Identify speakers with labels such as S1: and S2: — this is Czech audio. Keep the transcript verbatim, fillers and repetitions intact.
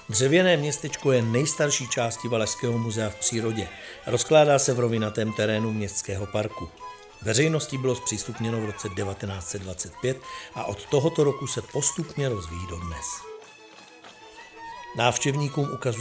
S1: Dřevěné městečko je nejstarší částí Valašského muzea v přírodě. Rozkládá se v rovinatém terénu městského parku. Veřejnosti bylo zpřístupněno v roce devatenáct set dvacet pět a od tohoto roku se postupně rozvíjí dodnes. Návštěvníkům ukazuje